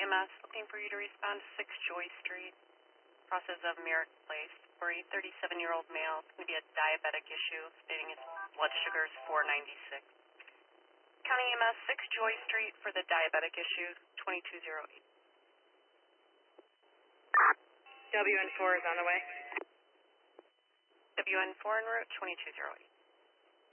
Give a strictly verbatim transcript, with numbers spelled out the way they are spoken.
E M S, looking for you to respond to six Joy Street, process of Merrick Place, for a thirty-seven-year-old male. It's going to be a diabetic issue, stating his blood sugar is four ninety-six. County E M S, six Joy Street for the diabetic issue, twenty-two oh eight. W N four is on the way. W N four en route, twenty-two oh eight.